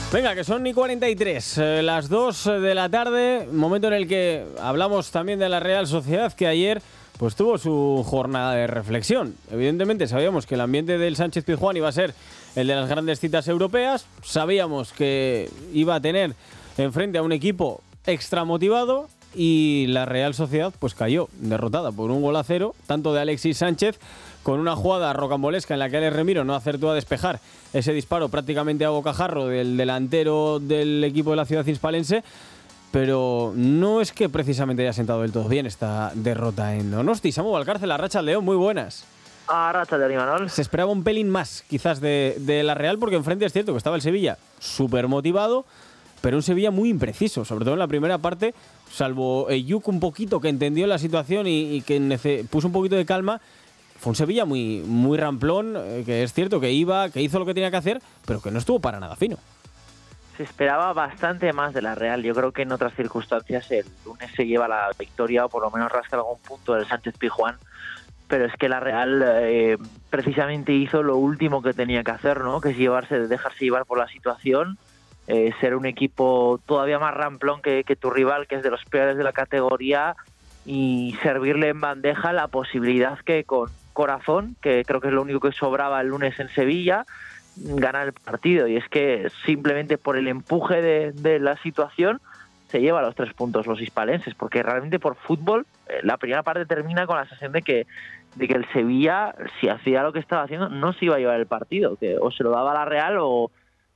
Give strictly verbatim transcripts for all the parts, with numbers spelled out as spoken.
Venga, que son y cuarenta y tres, eh, las dos de la tarde, momento en el que hablamos también de la Real Sociedad, que ayer pues tuvo su jornada de reflexión. Evidentemente sabíamos que el ambiente del Sánchez Pizjuán iba a ser el de las grandes citas europeas, sabíamos que iba a tener enfrente a un equipo extra motivado y la Real Sociedad pues cayó derrotada por un gol a cero, tanto de Alexis Sánchez, con una jugada rocambolesca en la que Alex Remiro no acertó a despejar ese disparo prácticamente a bocajarro del delantero del equipo de la ciudad hispalense, pero no es que precisamente haya sentado del todo bien esta derrota en Donosti. Samu Valcárcel, la racha al León, muy buenas. A racha de Imanol. Se esperaba un pelín más quizás de, de la Real, porque enfrente es cierto que estaba el Sevilla súper motivado, pero un Sevilla muy impreciso, sobre todo en la primera parte, salvo Eyuk un poquito que entendió la situación y, y que nece- puso un poquito de calma. Fue un Sevilla muy, muy ramplón, eh, que es cierto que iba, que hizo lo que tenía que hacer, pero que no estuvo para nada fino. Se esperaba bastante más de la Real. Yo creo que en otras circunstancias el lunes se lleva la victoria o por lo menos rasca algún punto del Sánchez Pizjuán, pero es que la Real eh, precisamente hizo lo último que tenía que hacer, ¿no? Que es llevarse, dejarse llevar por la situación, eh, ser un equipo todavía más ramplón que, que tu rival, que es de los peores de la categoría, y servirle en bandeja la posibilidad que con corazón, que creo que es lo único que sobraba el lunes en Sevilla, ganar el partido. Y es que simplemente por el empuje de, de la situación se lleva los tres puntos los hispalenses, porque realmente por fútbol eh, la primera parte termina con la sensación de que de que el Sevilla, si hacía lo que estaba haciendo, no se iba a llevar el partido, que o se lo daba a la Real o,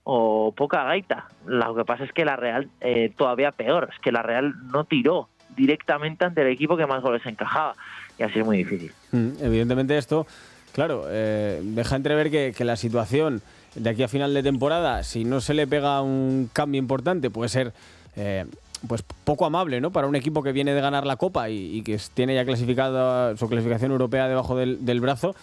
o poca gaita. Lo que pasa es que la Real eh, todavía peor, es que la Real no tiró directamente ante el equipo que más goles encajaba, y así es muy difícil. Mm, evidentemente esto, claro, eh, deja entrever que, que la situación de aquí a final de temporada, si no se le pega un cambio importante, puede ser eh, pues poco amable, ¿no? Para un equipo que viene de ganar la Copa y, y que tiene ya clasificada su clasificación europea debajo del, del brazo.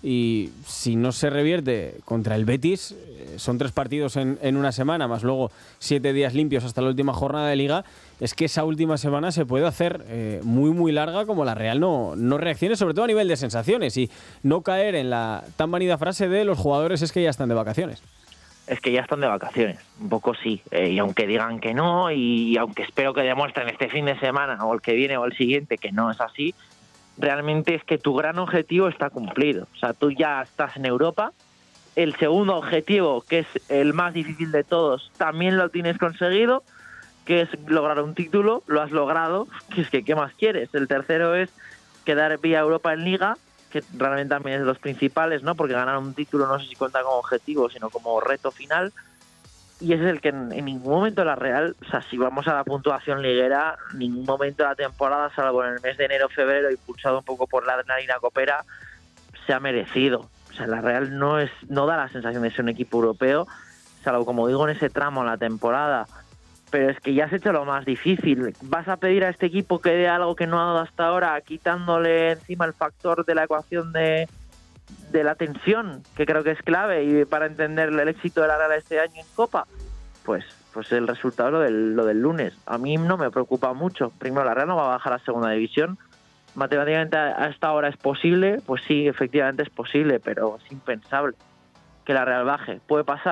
Y si no se revierte contra el Betis, eh, son tres partidos en, en una semana, más luego siete días limpios hasta la última jornada de Liga, es que esa última semana se puede hacer eh, muy muy larga, como la Real no, no reaccione, sobre todo a nivel de sensaciones, y no caer en la tan manida frase de los jugadores es que ya están de vacaciones. Es que ya están de vacaciones, un poco sí, eh, y aunque digan que no, y aunque espero que demuestren este fin de semana o el que viene o el siguiente que no es así, realmente es que tu gran objetivo está cumplido. O sea, tú ya estás en Europa, el segundo objetivo, que es el más difícil de todos, también lo tienes conseguido, que es lograr un título, lo has logrado, que es que ¿qué más quieres? El tercero es quedar vía Europa en Liga, que realmente también es de los principales, ¿no? Porque ganar un título no sé si cuenta como objetivo, sino como reto final. Y ese es el que en, en ningún momento la Real, o sea, si vamos a la puntuación liguera, ningún momento de la temporada, salvo en el mes de enero, febrero, impulsado un poco por la adrenalina copera, se ha merecido. O sea, la Real no es no da la sensación de ser un equipo europeo, salvo, como digo, en ese tramo en la temporada. Pero es que ya has hecho lo más difícil. Vas a pedir a este equipo que dé algo que no ha dado hasta ahora, quitándole encima el factor de la ecuación de, de la tensión, que creo que es clave y para entender el éxito de la Real este año en Copa. Pues pues el resultado es lo del, lo del lunes. A mí no me preocupa mucho. Primero, la Real no va a bajar a segunda división. Matemáticamente a esta hora es posible, pues sí, efectivamente es posible, pero es impensable que la Real baje. Puede pasar.